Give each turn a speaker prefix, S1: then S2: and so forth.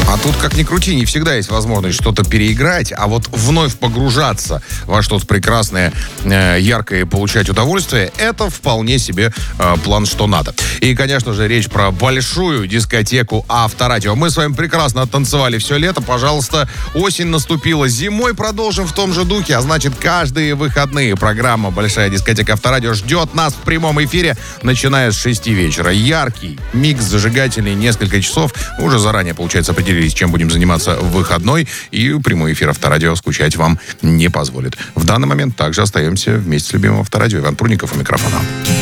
S1: А тут, как ни крути, не всегда есть возможность что-то переиграть, а вот вновь погружаться во что-то прекрасное, яркое и получать удовольствие, это вполне себе план, что надо. И, конечно же, речь про большую дискотеку Авторадио. Мы с вами прекрасно танцевали все лето. Пожалуйста, осень наступила. Зимой продолжим в том же духе. А значит, каждые выходные программа «Большая дискотека Авторадио» ждет нас в прямом эфире, начиная с 6 вечера. Яркий микс зажигательный, несколько часов. Мы уже заранее, получается, определились, чем будем заниматься в выходной. И прямой эфир Авторадио скучать вам не позволит. В данный момент также остаемся вместе с любимым Авторадио. Иван Прудников у микрофона.